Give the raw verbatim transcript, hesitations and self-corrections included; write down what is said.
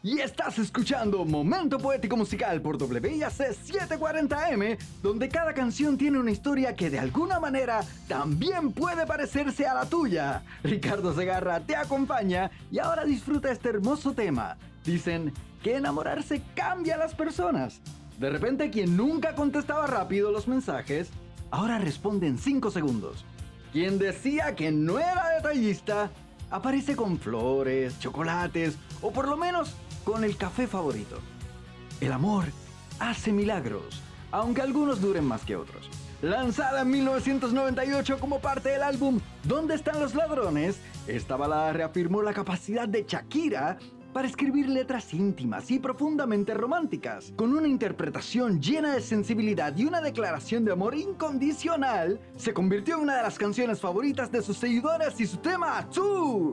y estás escuchando Momento Poético Musical por W I A C setecientos cuarenta M, donde cada canción tiene una historia que de alguna manera también puede parecerse a la tuya. Ricardo Segarra te acompaña y ahora disfruta este hermoso tema. Dicen que enamorarse cambia a las personas. De repente, quien nunca contestaba rápido los mensajes, ahora responde en cinco segundos. Quien decía que no era detallista, aparece con flores, chocolates o por lo menos con el café favorito. El amor hace milagros, aunque algunos duren más que otros. Lanzada en mil novecientos noventa y ocho como parte del álbum ¿Dónde están los ladrones?, esta balada reafirmó la capacidad de Shakira para escribir letras íntimas y profundamente románticas. Con una interpretación llena de sensibilidad y una declaración de amor incondicional, se convirtió en una de las canciones favoritas de sus seguidores y su tema Tú.